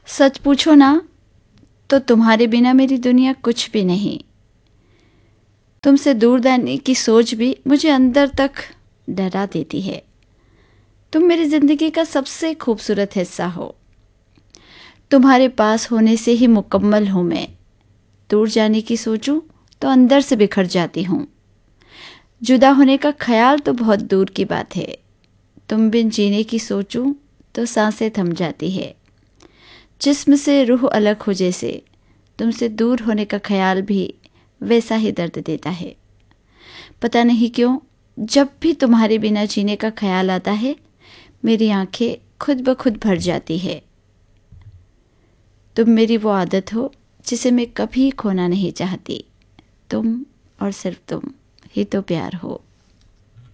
सच पूछो ना तो तुम्हारे बिना मेरी दुनिया कुछ भी नहीं। तुमसे दूर जाने की सोच भी मुझे अंदर तक डरा देती है। तुम मेरी ज़िंदगी का सबसे खूबसूरत हिस्सा हो। तुम्हारे पास होने से ही मुकम्मल हूँ मैं। दूर जाने की सोचूं तो अंदर से बिखर जाती हूँ। जुदा होने का ख्याल तो बहुत दूर की बात है। तुम बिन जीने की सोचूं तो सांसें थम जाती है। जिस्म से रूह अलग हो जैसे तुमसे दूर होने का ख्याल भी वैसा ही दर्द देता है। पता नहीं क्यों जब भी तुम्हारे बिना जीने का ख्याल आता है मेरी आंखें खुद ब खुद भर जाती है। तुम मेरी वो आदत हो जिसे मैं कभी खोना नहीं चाहती। तुम और सिर्फ तुम ही तो प्यार हो।